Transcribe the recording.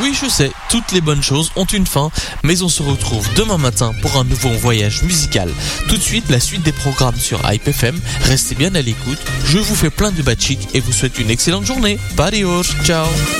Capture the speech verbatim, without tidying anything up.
Oui, je sais, toutes les bonnes choses ont une fin, mais on se retrouve demain matin pour un nouveau voyage musical. Tout de suite, la suite des programmes sur Hype F M. Restez bien à l'écoute. Je vous fais plein de bad chic et vous souhaite une excellente journée. Adios, ciao.